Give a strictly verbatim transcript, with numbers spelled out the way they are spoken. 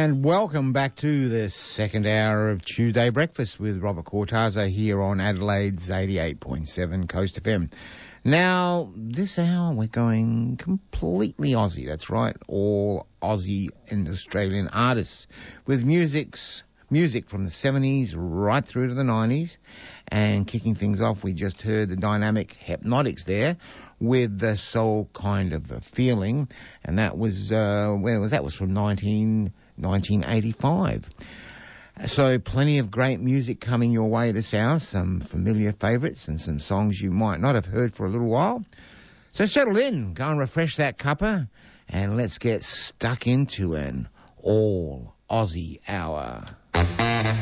And welcome back to the second hour of Tuesday Breakfast with Robert Cortazzo here on Adelaide's eighty-eight point seven Coast F M. Now, this hour we're going completely Aussie. That's right, all Aussie and Australian artists with music's music from the seventies right through to the nineties. And kicking things off, we just heard the dynamic Hypnotics there with the Soul Kind of a Feeling. And that was, uh, where was that? That was from nineteen, nineteen eighty-five. So plenty of great music coming your way this hour, some familiar favourites and some songs you might not have heard for a little while. So settle in, go and refresh that cuppa, and let's get stuck into an all Aussie hour.